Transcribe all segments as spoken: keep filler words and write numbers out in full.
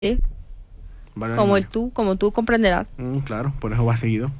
Sí, Varios como el animales. tú, como tú comprenderás. Mm, claro, por eso va seguido.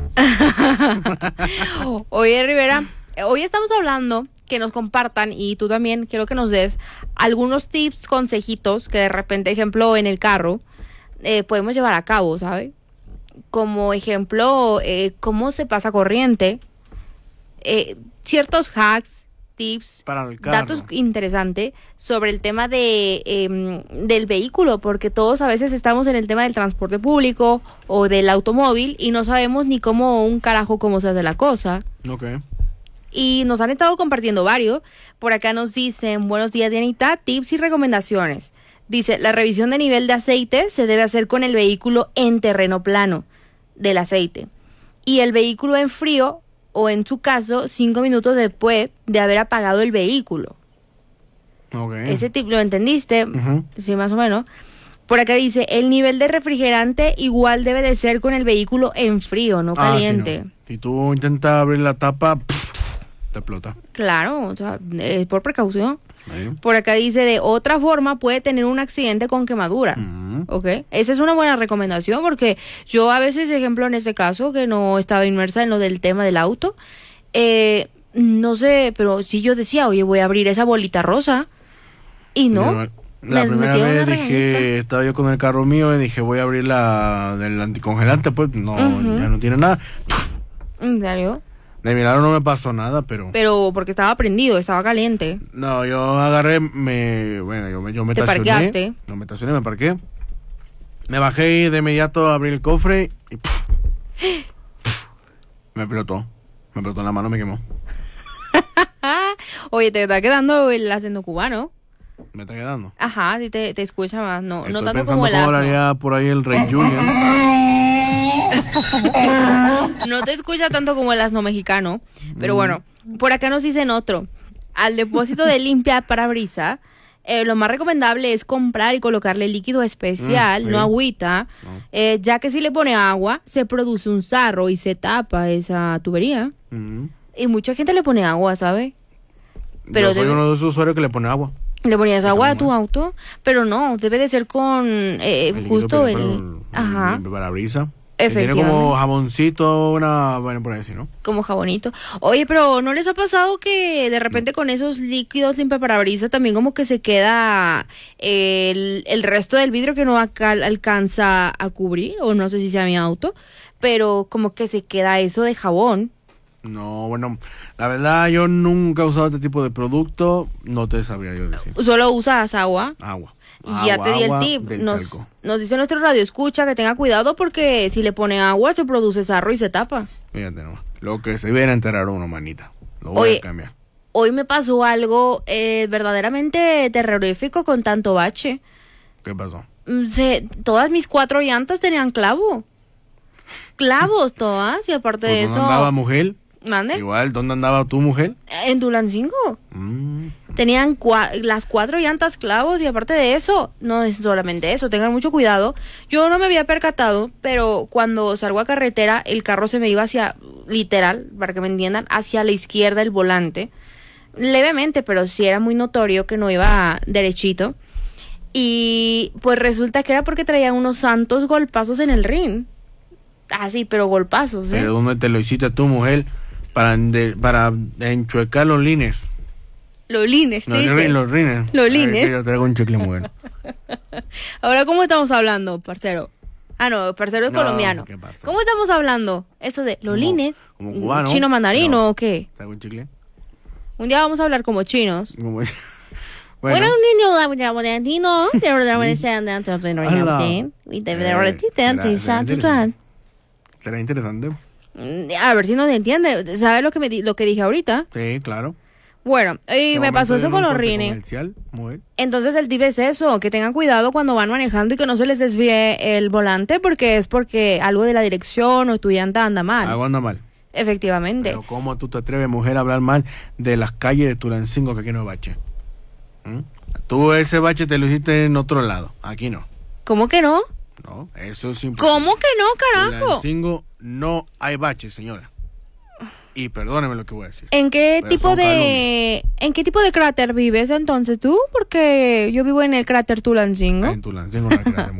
Oye, Rivera, hoy estamos hablando que nos compartan y tú también quiero que nos des algunos tips, consejitos que de repente, ejemplo, en el carro eh, podemos llevar a cabo, ¿sabes? Como ejemplo, eh, cómo se pasa corriente, eh, ciertos hacks, tips, Para el carro. datos interesantes sobre el tema de eh, del vehículo, porque todos a veces estamos en el tema del transporte público o del automóvil y no sabemos ni cómo un carajo cómo se hace la cosa. Ok. Y nos han estado compartiendo varios. Por acá nos dicen, buenos días Dianita, tips y recomendaciones. Dice, la revisión de nivel de aceite se debe hacer con el vehículo en terreno plano del aceite. Y el vehículo en frío, o en su caso, cinco minutos después de haber apagado el vehículo. Ok. Ese tip lo entendiste, Ujú. sí, más o menos. Por acá dice, el nivel de refrigerante igual debe de ser con el vehículo en frío, no Ah, sí, caliente. no. Si tú intentas abrir la tapa, pff, te explota. Claro, o sea, eh, por precaución. Ahí. Por acá dice, de otra forma puede tener un accidente con quemadura. Ujú. ¿Ok? Esa es una buena recomendación porque yo a veces, ejemplo, en ese caso, que no estaba inmersa en lo del tema del auto, eh, no sé, pero si yo decía, oye, voy a abrir esa bolita rosa y no. Yo, La me primera metieron vez una dije, regañiza. estaba yo con el carro mío y dije, voy a abrir la del anticongelante, pues no, Ujú. ya no tiene nada. ¿En serio? De milagro no me pasó nada, pero... Pero porque estaba prendido, estaba caliente. No, yo agarré, me, bueno, yo me, yo me Te estacioné. parqueaste. No, me estacioné, me parqué. Me bajé y de inmediato abrí el cofre y pff, pff, me explotó. Me explotó en la mano, me quemó. Oye, te está quedando el acento cubano. Me está quedando. Ajá, sí te, te escucha más, no, no Estoy tanto pensando como el cómo asno. hablaría por ahí el Rey Junior. No te escucha tanto como el asno mexicano. Pero bueno, por acá nos dicen otro. Al depósito de limpia parabrisa, eh, lo más recomendable es comprar y colocarle líquido especial, Mm, no sí. agüita, No. eh, ya que si le pone agua, se produce un sarro y se tapa esa tubería. Mm. Y mucha gente le pone agua, ¿sabe? Pero Yo soy debe- uno de esos usuarios que le pone agua. Le ponías Está agua muy a tu mal. auto, pero no, debe de ser con eh, El líquido justo que le el... ponen Ajá. el parabrisas. Que tiene como Efectivamente. jaboncito, una... Bueno, por ahí sí, ¿no? Como jabonito. Oye, pero ¿no les ha pasado que de repente con esos líquidos limpiaparabrisas también como que se queda el, el resto del vidrio que no aca- alcanza a cubrir? O no sé si sea mi auto, pero como que se queda eso de jabón. No, bueno, la verdad yo nunca he usado este tipo de producto, no te sabría yo decir. Solo usas agua. Agua. Y ya Agua, te di el agua tip. del Nos, charco. nos dice nuestro radio escucha que tenga cuidado porque si le pone agua se produce sarro y se tapa. Fíjate nomás. Lo que se viene a enterar uno, manita. Lo voy Oye. a cambiar. Hoy me pasó algo eh, verdaderamente terrorífico con tanto bache. ¿Qué pasó? Mm, se- todas mis cuatro llantas tenían clavo. Clavos todas. Y aparte de ¿Dónde eso... andaba mujer? ¿Mande? Igual, ¿dónde andaba tu mujer? En Tulancingo. Mm. Tenían cua- las cuatro llantas clavos y aparte de eso, no es solamente eso, tengan mucho cuidado. Yo no me había percatado, pero cuando salgo a carretera, el carro se me iba hacia, literal, para que me entiendan, hacia la izquierda el volante. Levemente, pero sí era muy notorio que no iba derechito. Y pues resulta que era porque traía unos santos golpazos en el ring. Así, pero golpazos, ¿eh? ¿Pero dónde te lo hiciste tu mujer? Para, ende- para enchuecar los lines. Los lines, Los, ¿sí? ri- los rines. Los Ay, lines. que yo traigo un chicle muy bueno. Ahora, ¿cómo estamos hablando, parcero? Ah, no, parcero es No, colombiano. ¿qué pasó? ¿Cómo estamos hablando? Eso de los Como- lines. como cubano. ¿Chino mandarino No. o qué? ¿Traigo un chicle? Un día vamos a hablar como chinos. Como- Bueno, Bueno, un niño latino, Ala. a será interesante. ver si nos entiende. ¿Sabe lo que me di- lo que dije ahorita? Sí, claro. Bueno, y Qué me pasó momento eso de con un los corte rines. comercial, mujer. Entonces el tip es eso, que tengan cuidado cuando van manejando y que no se les desvíe el volante porque es porque algo de la dirección o tu llanta anda mal. Algo anda mal. Efectivamente. Pero ¿cómo tú te atreves, mujer, a hablar mal de las calles de Tulancingo que aquí no hay bache? ¿Mm? Tú ese bache te lo hiciste en otro lado. Aquí no. ¿Cómo que no? No, eso es imposible. ¿Cómo que no, carajo? Tulancingo no hay bache, señora. Y perdóneme lo que voy a decir. ¿En qué Pero tipo fue un de en qué tipo de cráter vives entonces tú? Porque yo vivo en el cráter Tulancingo. En Tulancingo no hay cráter